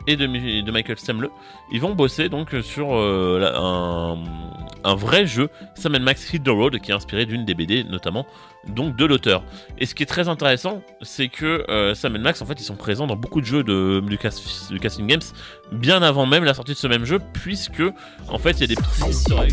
et de Michael Stemle, ils vont bosser donc sur un vrai jeu, Sam Max Hit the Road, qui est inspiré d'une des BD notamment, donc de l'auteur. Et ce qui est très intéressant, c'est que Sam Max, en fait, ils sont présents dans beaucoup de jeux de Lucasfilm Games, bien avant même la sortie de ce même jeu, puisque en fait, il y a des petits